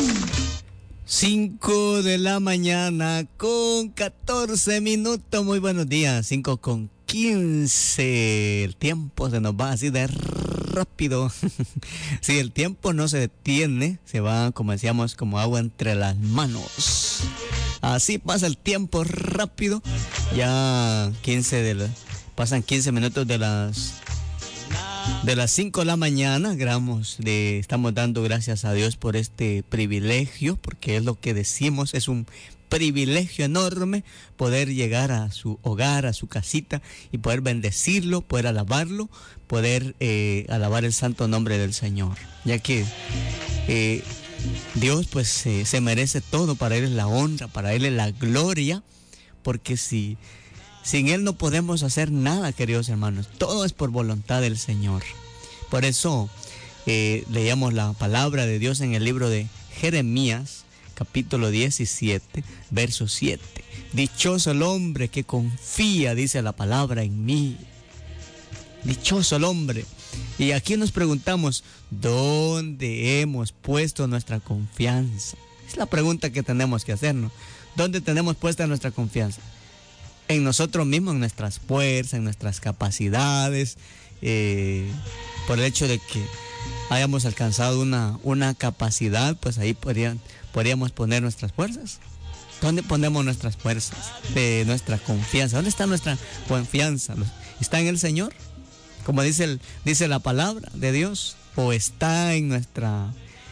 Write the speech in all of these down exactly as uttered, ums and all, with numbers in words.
cinco de la mañana con catorce minutos. Muy buenos días. cinco con quince. El tiempo se nos va así de rápido. Si el tiempo no se detiene, se va, como decíamos, como agua entre las manos. Así pasa el tiempo rápido. Ya quince de la, pasan quince minutos de las de las cinco de la mañana. Gramos de, estamos dando gracias a Dios por este privilegio, porque es lo que decimos, es un privilegio enorme poder llegar a su hogar, a su casita y poder bendecirlo, poder alabarlo, poder eh, alabar el santo nombre del Señor, ya que eh, Dios pues eh, se merece todo. Para Él es la honra, para Él es la gloria, porque si sin Él no podemos hacer nada, queridos hermanos. Todo es por voluntad del Señor. Por eso eh, leíamos la palabra de Dios en el libro de Jeremías, capítulo diecisiete, verso siete. Dichoso el hombre que confía, dice la palabra, en mí. Dichoso el hombre. Y aquí nos preguntamos, ¿dónde hemos puesto nuestra confianza? Es la pregunta que tenemos que hacernos. ¿Dónde tenemos puesta nuestra confianza? En nosotros mismos, en nuestras fuerzas, en nuestras capacidades, eh, por el hecho de que hayamos alcanzado una, una capacidad, pues ahí podrían, podríamos poner nuestras fuerzas. ¿Dónde ponemos nuestras fuerzas? De nuestra confianza. ¿Dónde está nuestra confianza? ¿Está en el Señor? Como dice, el, dice la palabra de Dios, o está en nuestra,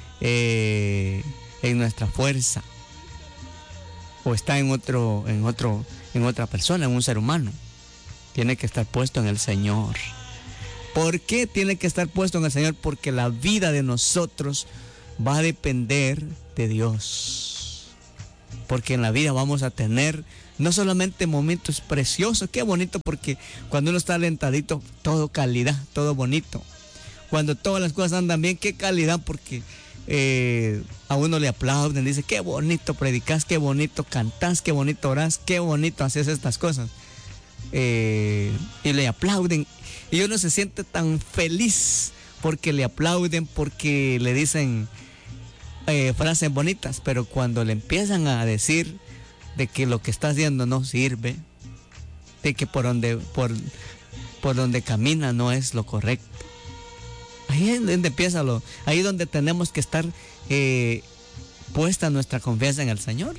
eh, en nuestra fuerza, o está en otro, en otro, en otra persona, en un ser humano. Tiene que estar puesto en el Señor. ¿Por qué tiene que estar puesto en el Señor? Porque la vida de nosotros va a depender de Dios. Porque en la vida vamos a tener no solamente momentos preciosos, qué bonito, porque cuando uno está alentadito, todo calidad, todo bonito. Cuando todas las cosas andan bien, qué calidad, porque eh, a uno le aplauden, dice, qué bonito predicas, qué bonito cantás, qué bonito orás, qué bonito haces estas cosas. Eh, y le aplauden, y uno se siente tan feliz porque le aplauden, porque le dicen eh, frases bonitas, pero cuando le empiezan a decir de que lo que está haciendo no sirve, de que por donde, por, por donde camina no es lo correcto, ahí es donde empieza lo, ahí es donde tenemos que estar eh, puesta nuestra confianza en el Señor,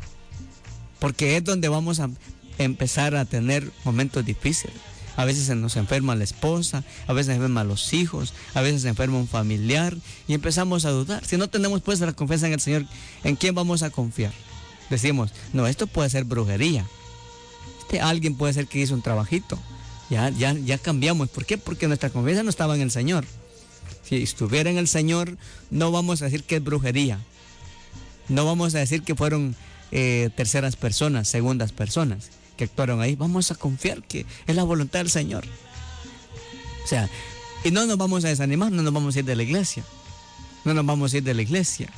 porque es donde vamos a empezar a tener momentos difíciles. A veces se nos enferma la esposa, a veces se enferman los hijos, a veces se enferma un familiar y empezamos a dudar. Si no tenemos puesta la confianza en el Señor, ¿en quién vamos a confiar? Decimos, no, esto puede ser brujería. Este alguien puede ser que hizo un trabajito. Ya, ya, ya cambiamos. ¿Por qué? Porque nuestra confianza no estaba en el Señor. Si estuviera en el Señor, no vamos a decir que es brujería. No vamos a decir que fueron eh, terceras personas, segundas personas que actuaron ahí. Vamos a confiar que es la voluntad del Señor. O sea, y no nos vamos a desanimar, no nos vamos a ir de la iglesia. No nos vamos a ir de la iglesia.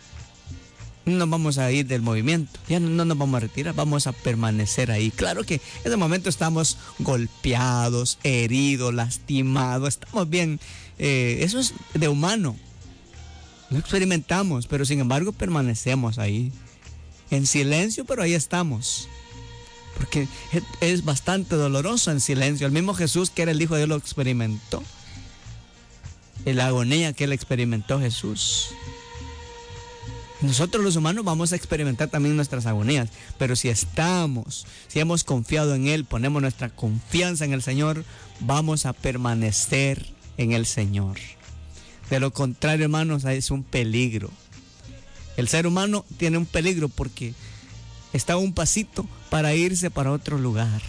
No nos vamos a ir del movimiento, ya no, no nos vamos a retirar, vamos a permanecer ahí. Claro que en ese momento estamos golpeados, heridos, lastimados, estamos bien, eh, eso es de humano, lo experimentamos, pero sin embargo permanecemos ahí, en silencio, pero ahí estamos, porque es, es bastante doloroso en silencio. El mismo Jesús, que era el Hijo de Dios, lo experimentó, la agonía que él experimentó Jesús. Nosotros los humanos vamos a experimentar también nuestras agonías, pero si estamos, si hemos confiado en Él, ponemos nuestra confianza en el Señor, vamos a permanecer en el Señor. De lo contrario, hermanos, es un peligro. El ser humano tiene un peligro porque está a un pasito para irse para otro lugar.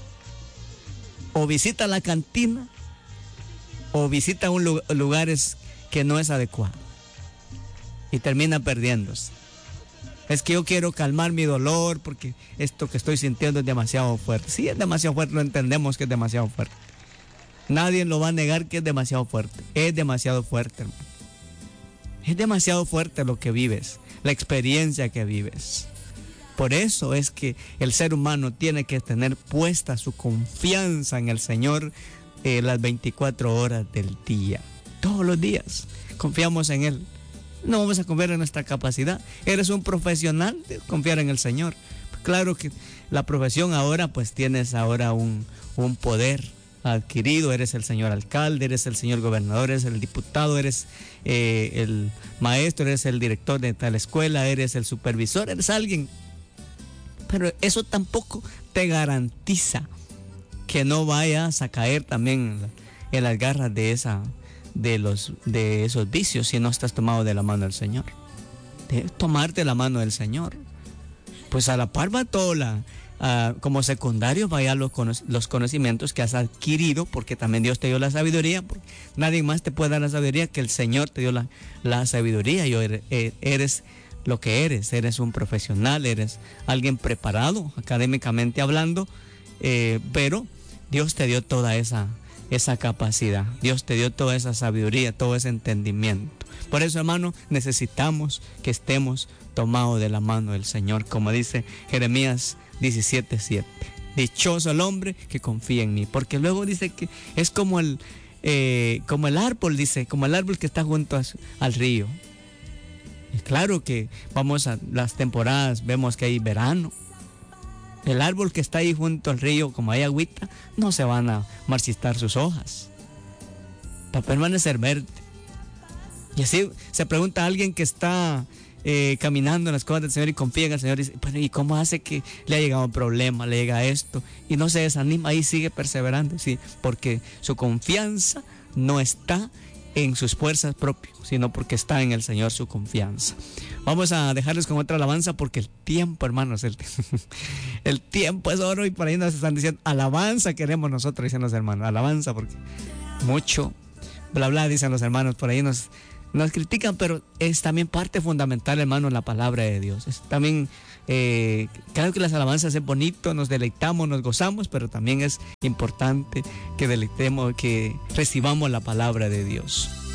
O visita la cantina, o visita un lugar, lugares que no es adecuado. Y termina perdiéndose. Es que yo quiero calmar mi dolor porque esto que estoy sintiendo es demasiado fuerte. Sí, es demasiado fuerte, lo entendemos que es demasiado fuerte. Nadie lo va a negar que es demasiado fuerte. Es demasiado fuerte, hermano. Es demasiado fuerte lo que vives, la experiencia que vives. Por eso es que el ser humano tiene que tener puesta su confianza en el Señor eh, las veinticuatro horas del día. Todos los días confiamos en Él. No vamos a confiar en nuestra capacidad. Eres un profesional, confiar en el Señor. Claro que la profesión ahora, pues tienes ahora un, un poder adquirido. Eres el señor alcalde, eres el señor gobernador, eres el diputado, eres eh, el maestro, eres el director de tal escuela, eres el supervisor, eres alguien. Pero eso tampoco te garantiza que no vayas a caer también en las garras de esa de los de esos vicios si no estás tomado de la mano del Señor. Debes tomarte la mano del Señor. Pues a la par va todo la, uh, como secundario vaya los, cono- los conocimientos que has adquirido, porque también Dios te dio la sabiduría, porque nadie más te puede dar la sabiduría que el Señor te dio la, la sabiduría. Y eres, eres lo que eres, eres un profesional, eres alguien preparado académicamente hablando, eh, pero Dios te dio toda esa esa capacidad, Dios te dio toda esa sabiduría, todo ese entendimiento. Por eso, hermano, necesitamos que estemos tomados de la mano del Señor, como dice Jeremías diecisiete siete. Dichoso el hombre que confía en mí, porque luego dice que es como el eh, como el árbol, dice, como el árbol que está junto a, al río. Y claro que vamos a las temporadas, vemos que hay verano. El árbol que está ahí junto al río, como hay agüita, no se van a marchitar sus hojas. Va a permanecer verde. Y así se pregunta a alguien que está eh, caminando en las cosas del Señor y confía en el Señor. Y dice, bueno, ¿y cómo hace que le ha llegado un problema, le llega esto? Y no se desanima, ahí sigue perseverando. Sí, porque su confianza no está en sus fuerzas propias, sino porque está en el Señor su confianza. Vamos a dejarles con otra alabanza porque el tiempo, hermanos, el, el tiempo es oro y por ahí nos están diciendo, alabanza queremos nosotros, dicen los hermanos, alabanza porque mucho, bla, bla, dicen los hermanos, por ahí nos, nos critican, pero es también parte fundamental, hermano, en la palabra de Dios. Es también, eh, claro que las alabanzas es bonito, nos deleitamos, nos gozamos, pero también es importante que deleitemos, que recibamos la palabra de Dios.